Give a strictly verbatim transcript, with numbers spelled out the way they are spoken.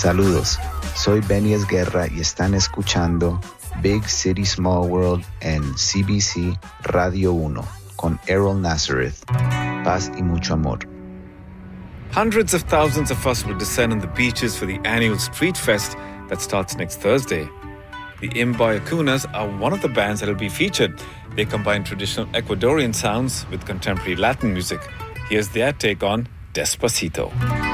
Saludos, soy Benny Esguerra y están escuchando Big City Small World en C B C Radio uno con Errol Nazareth. Paz y mucho amor. Hundreds of thousands of us will descend on the beaches for the annual Street Fest that starts next Thursday. The Imboy Acunas are one of the bands that will be featured. They combine traditional Ecuadorian sounds with contemporary Latin music. Here's their take on Despacito.